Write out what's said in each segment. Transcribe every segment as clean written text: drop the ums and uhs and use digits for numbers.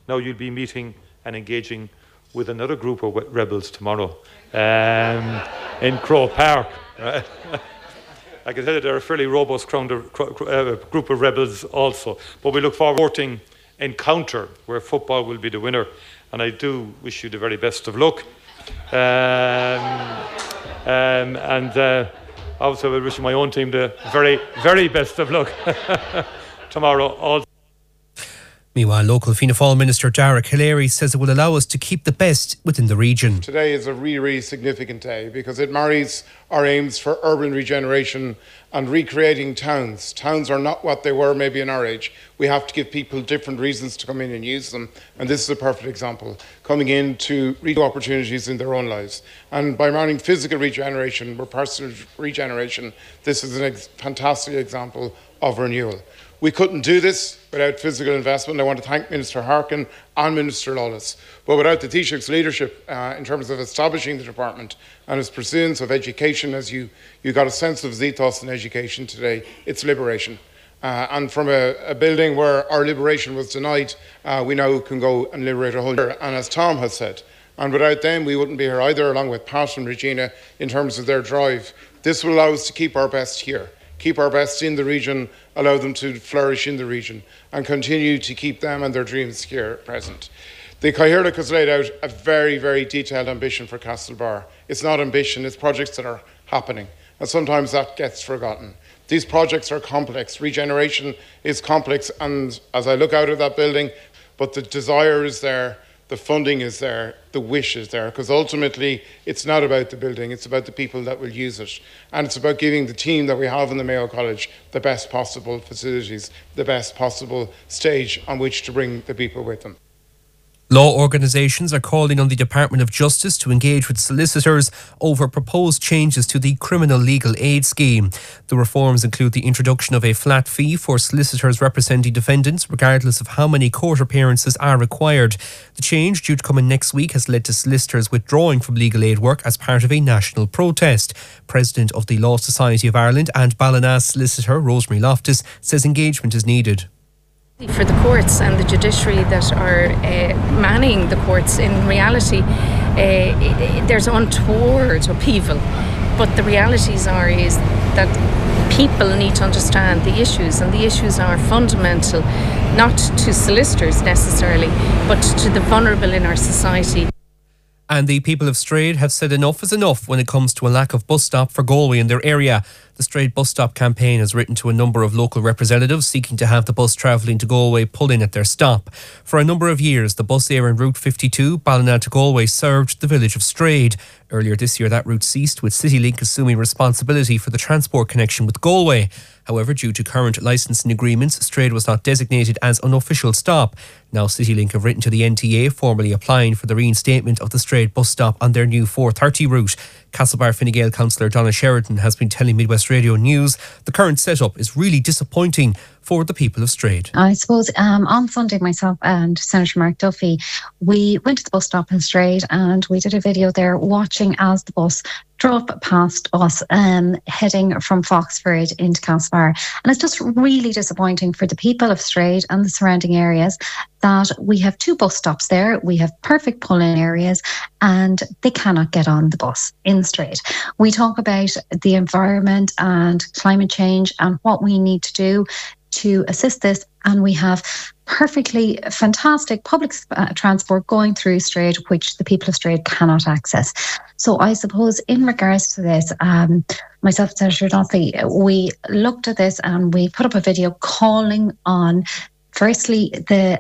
Now you'll be meeting and engaging with another group of rebels tomorrow in Croke Park. Right? I can tell you they're a fairly robust group of rebels also. But we look forward to a sporting encounter where football will be the winner. And I do wish you the very best of luck. Also, I wish my own team the very, very best of luck tomorrow also. Meanwhile, local Fianna Fáil Minister Dara Calleary says it will allow us to keep the best within the region. Today is a really significant day because it marries our aims for urban regeneration and recreating towns. Towns are not what they were maybe in our age. We have to give people different reasons to come in and use them, and this is a perfect example. Coming in to redo opportunities in their own lives. And by marrying physical regeneration with personal regeneration, this is a fantastic example of renewal. We couldn't do this without physical investment. I want to thank Minister Harkin and Minister Lawless. But without the Taoiseach's leadership in terms of establishing the department and his pursuance of education, as you got a sense of his ethos in education today, it's liberation. And from a building where our liberation was denied, we now can go and liberate a whole year. And as Tom has said, and without them we wouldn't be here either, along with Pat and Regina, in terms of their drive. This will allow us to keep our best here. Keep our best in the region, allow them to flourish in the region and continue to keep them and their dreams here present. The Cathaoirleach has laid out a very, very detailed ambition for Castlebar. It's not ambition, it's projects that are happening, and sometimes that gets forgotten. These projects are complex. Regeneration is complex, and as I look out of that building, but the desire is there, the funding is there, the wish is there, because ultimately it's not about the building, it's about the people that will use it. And it's about giving the team that we have in the Mayo College the best possible facilities, the best possible stage on which to bring the people with them. Law organisations are calling on the Department of Justice to engage with solicitors over proposed changes to the criminal legal aid scheme. The reforms include the introduction of a flat fee for solicitors representing defendants, regardless of how many court appearances are required. The change, due to come in next week, has led to solicitors withdrawing from legal aid work as part of a national protest. President of the Law Society of Ireland and Ballinass solicitor Rosemary Loftus says engagement is needed. For the courts and the judiciary that are manning the courts, in reality, there's untoward upheaval. But the realities is that people need to understand the issues, and the issues are fundamental, not to solicitors necessarily, but to the vulnerable in our society. And the people of Strade have said enough is enough when it comes to a lack of bus stop for Galway in their area. The Strade Bus Stop campaign has written to a number of local representatives seeking to have the bus travelling to Galway pull in at their stop. For a number of years, the bus air on Route 52, Ballina to Galway, served the village of Strade. Earlier this year, that route ceased, with CityLink assuming responsibility for the transport connection with Galway. However, due to current licensing agreements, Strade was not designated as an official stop. Now CityLink have written to the NTA, formally applying for the reinstatement of the Strade bus stop on their new 430 route. Castlebar Fine Gael councillor Donna Sheridan has been telling Midwest Radio News the current setup is really disappointing for the people of Strade. I suppose on Sunday, myself and Senator Mark Duffy, we went to the bus stop in Strade and we did a video there watching as the bus drove past us heading from Foxford into Castlebar. And it's just really disappointing for the people of Strade and the surrounding areas that we have two bus stops there. We have perfect pull-in areas and they cannot get on the bus in Strade. We talk about the environment and climate change and what we need to do to assist this, and we have perfectly fantastic public transport going through Strade, which the people of Strade cannot access. So I suppose in regards to this, myself and Senator Duffy, we looked at this and we put up a video calling on, firstly, the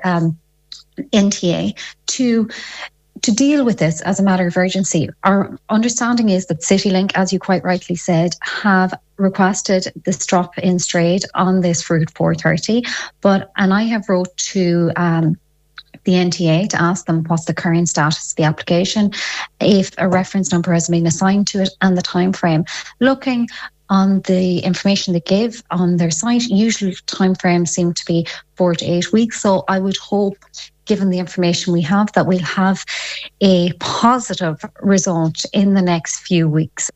NTA to deal with this as a matter of urgency. Our understanding is that CityLink, as you quite rightly said, have requested the stop in Strade on this Route 430, and I have wrote to the NTA to ask them what's the current status of the application, if a reference number has been assigned to it, and the time frame. Looking on the information they give on their site, usually time frames seem to be 4 to 8 weeks. So I would hope, given the information we have, that we'll have a positive result in the next few weeks.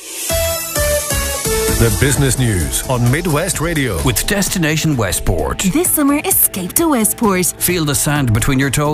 The business news on Midwest Radio with Destination Westport. This summer, escape to Westport. Feel the sand between your toes.